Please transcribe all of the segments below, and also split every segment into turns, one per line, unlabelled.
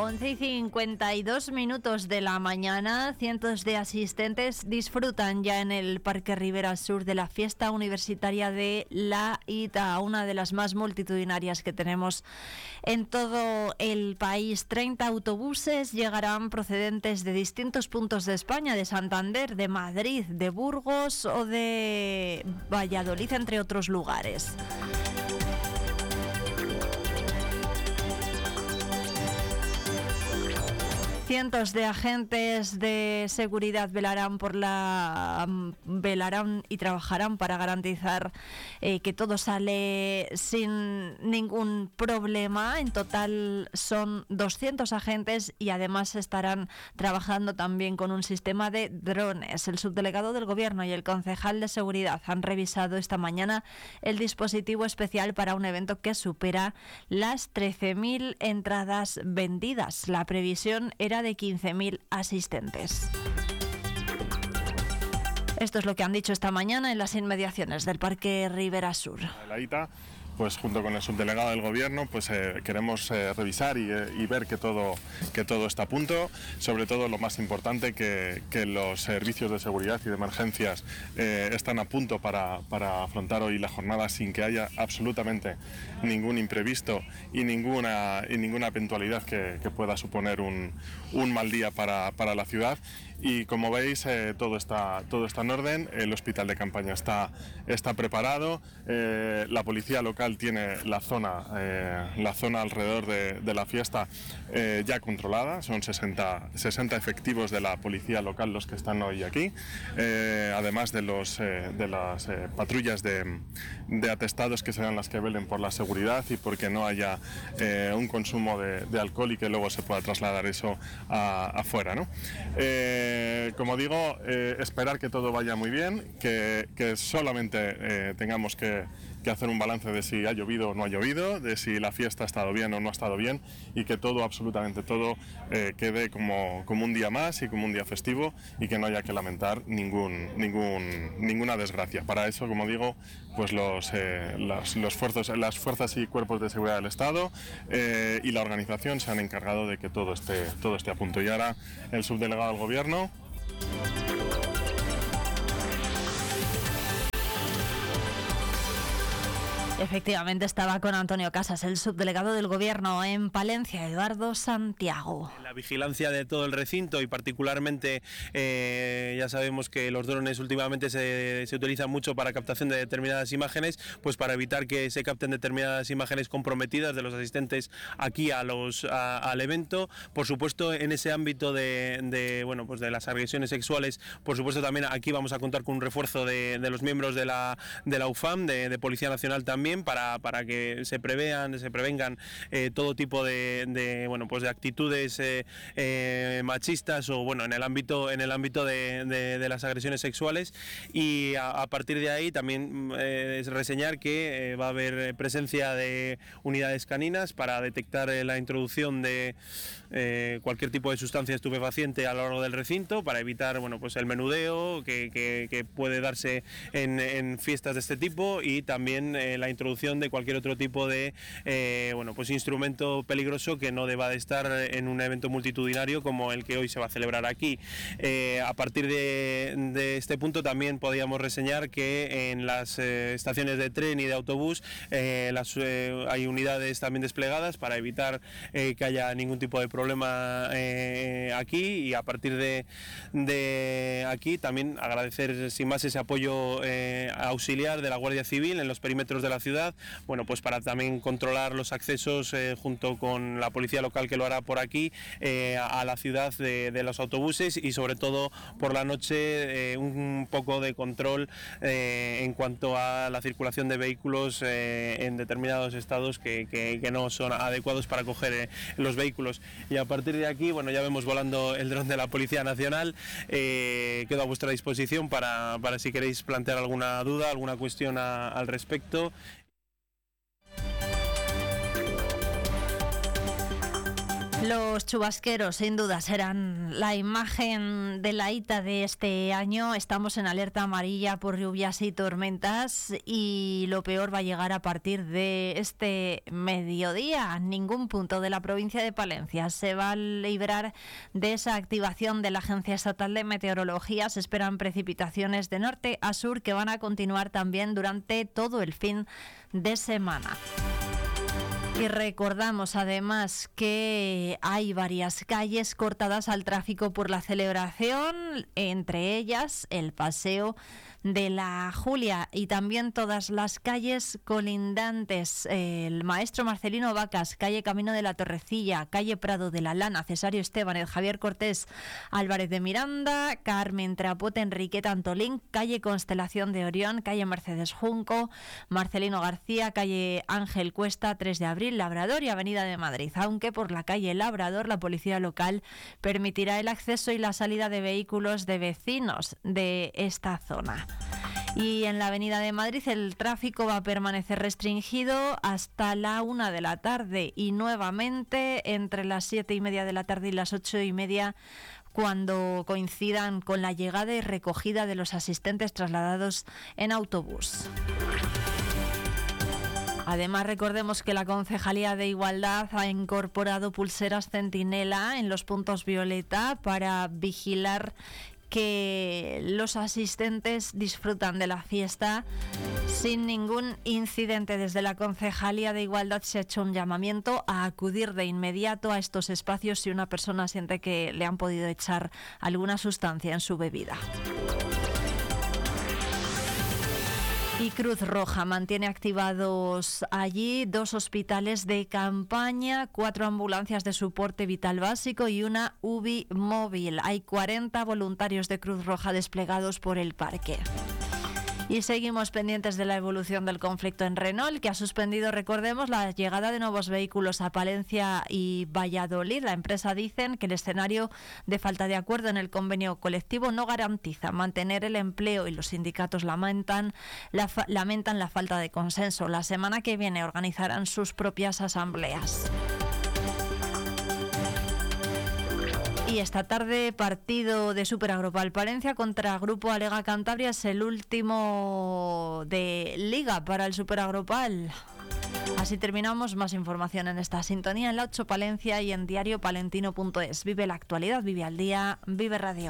11:52 de la mañana, cientos de asistentes disfrutan ya en el Parque Ribera Sur de la fiesta universitaria de la ITA, una de las más multitudinarias que tenemos en todo el país. 30 autobuses llegarán procedentes de distintos puntos de España, de Santander, de Madrid, de Burgos o de Valladolid, entre otros lugares. Cientos de agentes de seguridad velarán y trabajarán para garantizar que todo sale sin ningún problema. En total son 200 agentes y además estarán trabajando también con un sistema de drones. El subdelegado del Gobierno y el concejal de seguridad han revisado esta mañana el dispositivo especial para un evento que supera las 13.000 entradas vendidas. La previsión era de 15.000 asistentes. Esto es lo que han dicho esta mañana en las inmediaciones del Parque Ribera Sur.
La ITA, pues junto con el subdelegado del Gobierno, pues queremos revisar y ver que todo está a punto. Sobre todo, lo más importante, que los servicios de seguridad y de emergencias están a punto para afrontar hoy la jornada sin que haya absolutamente ningún imprevisto y ninguna eventualidad que pueda suponer un mal día para la ciudad. Y como veis, todo está en orden. El hospital de campaña está preparado. La policía local tiene la zona alrededor de la fiesta ya controlada. Son 60 efectivos de la policía local los que están hoy aquí, además de las patrullas de atestados, que serán las que velen por la seguridad y porque no haya un consumo de alcohol y que luego se pueda trasladar eso afuera, ¿no? Como digo, esperar que todo vaya muy bien, que solamente tengamos que hacer un balance de si ha llovido o no ha llovido, de si la fiesta ha estado bien o no ha estado bien, y que todo, absolutamente todo, quede como un día más y como un día festivo, y que no haya que lamentar ninguna desgracia. Para eso, como digo, pues las fuerzas y cuerpos de seguridad del Estado y la organización se han encargado de que todo esté a punto. Y ahora el subdelegado del Gobierno.
Efectivamente, estaba con Antonio Casas, el subdelegado del Gobierno en Palencia, Eduardo Santiago.
La vigilancia de todo el recinto y particularmente ya sabemos que los drones últimamente se utilizan mucho para captación de determinadas imágenes, pues para evitar que se capten determinadas imágenes comprometidas de los asistentes aquí al evento. Por supuesto, en ese ámbito de las agresiones sexuales, por supuesto también aquí vamos a contar con un refuerzo de los miembros de la UFAM, de Policía Nacional también, para que se prevengan todo tipo de actitudes machistas o en el ámbito de las agresiones sexuales. Y a partir de ahí también es reseñar que va a haber presencia de unidades caninas para detectar la introducción de cualquier tipo de sustancia estupefaciente a lo largo del recinto, para evitar el menudeo que puede darse en fiestas de este tipo, y también la introducción de cualquier otro tipo de instrumento peligroso que no deba de estar en un evento multitudinario como el que hoy se va a celebrar aquí. A partir de este punto también podíamos reseñar que en las estaciones de tren y de autobús hay unidades también desplegadas para evitar que haya ningún tipo de problema aquí. Y a partir de aquí también agradecer sin más ese apoyo auxiliar de la Guardia Civil en los perímetros de la ciudad, pues para también controlar los accesos junto con la policía local, que lo hará por aquí, a la ciudad de los autobuses, y sobre todo por la noche un poco de control en cuanto a la circulación de vehículos en determinados estados que no son adecuados para coger los vehículos. Y a partir de aquí, ya vemos volando el dron de la Policía Nacional. Quedo a vuestra disposición para si queréis plantear alguna duda, alguna cuestión al respecto.
Los chubasqueros, sin duda, serán la imagen de la ITA de este año. Estamos en alerta amarilla por lluvias y tormentas y lo peor va a llegar a partir de este mediodía. Ningún punto de la provincia de Palencia se va a librar de esa activación de la Agencia Estatal de Meteorología. Se esperan precipitaciones de norte a sur que van a continuar también durante todo el fin de semana. Y recordamos además que hay varias calles cortadas al tráfico por la celebración, entre ellas el Paseo de la Julia y también todas las calles colindantes. El Maestro Marcelino Vacas, calle Camino de la Torrecilla, calle Prado de la Lana, Cesario Estebanez, Javier Cortés Álvarez de Miranda, Carmen Trapote, Enriqueta Antolín, calle Constelación de Orión, calle Mercedes Junco, Marcelino García, calle Ángel Cuesta, 3 de abril, Labrador y Avenida de Madrid, aunque por la calle Labrador la policía local permitirá el acceso y la salida de vehículos de vecinos de esta zona. Y en la Avenida de Madrid el tráfico va a permanecer restringido hasta la 1 de la tarde y nuevamente entre las 7:30 de la tarde y las 8:30 cuando coincidan con la llegada y recogida de los asistentes trasladados en autobús. Además, recordemos que la Concejalía de Igualdad ha incorporado pulseras centinela en los puntos violeta para vigilar que los asistentes disfrutan de la fiesta sin ningún incidente. Desde la Concejalía de Igualdad se ha hecho un llamamiento a acudir de inmediato a estos espacios si una persona siente que le han podido echar alguna sustancia en su bebida. Y Cruz Roja mantiene activados allí 2 hospitales de campaña, 4 ambulancias de soporte vital básico y una UBI móvil. Hay 40 voluntarios de Cruz Roja desplegados por el parque. Y seguimos pendientes de la evolución del conflicto en Renault, que ha suspendido, recordemos, la llegada de nuevos vehículos a Palencia y Valladolid. La empresa dice que el escenario de falta de acuerdo en el convenio colectivo no garantiza mantener el empleo y los sindicatos lamentan la falta de consenso. La semana que viene organizarán sus propias asambleas. Y esta tarde, partido de Superagrupal Palencia contra Grupo Alega Cantabria. Es el último de Liga para el Superagrupal. Así terminamos. Más información en esta sintonía en La 8 Palencia y en diariopalentino.es. Vive la actualidad, vive al día, vive radio.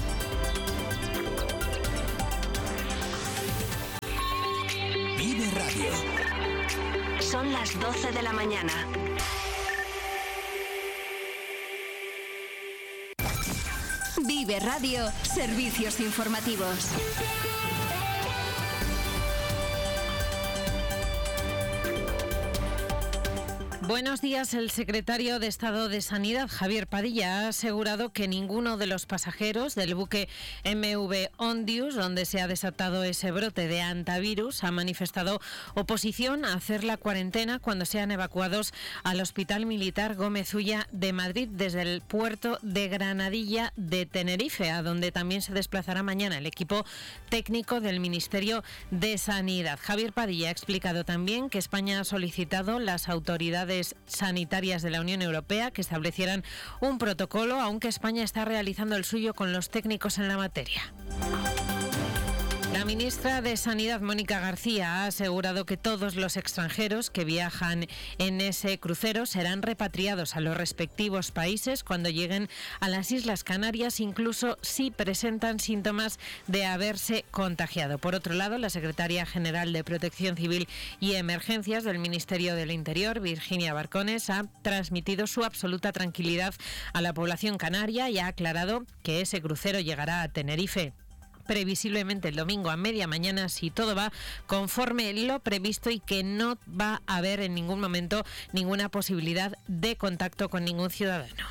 Vive Radio. Son las 12 de la mañana. Vive Radio, servicios informativos.
Buenos días. El secretario de Estado de Sanidad, Javier Padilla, ha asegurado que ninguno de los pasajeros del buque MV Ondius, donde se ha desatado ese brote de hantavirus, ha manifestado oposición a hacer la cuarentena cuando sean evacuados al Hospital Militar Gómez Ulla de Madrid desde el puerto de Granadilla de Tenerife, a donde también se desplazará mañana el equipo técnico del Ministerio de Sanidad. Javier Padilla ha explicado también que España ha solicitado las autoridades sanitarias de la Unión Europea que establecieran un protocolo, aunque España está realizando el suyo con los técnicos en la materia. La ministra de Sanidad, Mónica García, ha asegurado que todos los extranjeros que viajan en ese crucero serán repatriados a los respectivos países cuando lleguen a las Islas Canarias, incluso si presentan síntomas de haberse contagiado. Por otro lado, la secretaria general de Protección Civil y Emergencias del Ministerio del Interior, Virginia Barcones, ha transmitido su absoluta tranquilidad a la población canaria y ha aclarado que ese crucero llegará a Tenerife previsiblemente el domingo a media mañana, si todo va conforme lo previsto, y que no va a haber en ningún momento ninguna posibilidad de contacto con ningún ciudadano.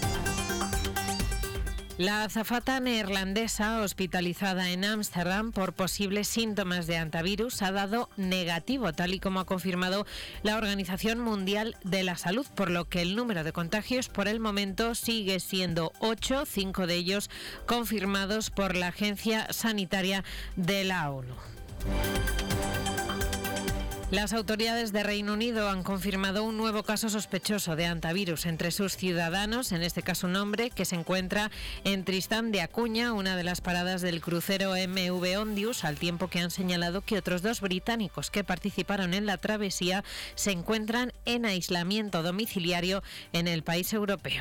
La azafata neerlandesa, hospitalizada en Ámsterdam por posibles síntomas de hantavirus, ha dado negativo, tal y como ha confirmado la Organización Mundial de la Salud, por lo que el número de contagios por el momento sigue siendo 8, 5 de ellos confirmados por la Agencia Sanitaria de la ONU. Las autoridades de Reino Unido han confirmado un nuevo caso sospechoso de hantavirus entre sus ciudadanos, en este caso un hombre que se encuentra en Tristán de Acuña, una de las paradas del crucero MV Ondius, al tiempo que han señalado que otros 2 británicos que participaron en la travesía se encuentran en aislamiento domiciliario en el país europeo.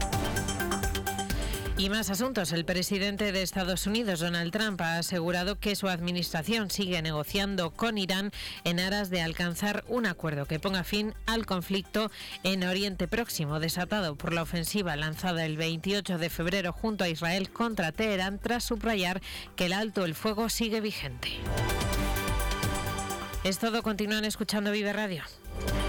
Y más asuntos. El presidente de Estados Unidos, Donald Trump, ha asegurado que su administración sigue negociando con Irán en aras de alcanzar un acuerdo que ponga fin al conflicto en Oriente Próximo, desatado por la ofensiva lanzada el 28 de febrero junto a Israel contra Teherán, tras subrayar que el alto el fuego sigue vigente. Es todo. Continúan escuchando Vive Radio.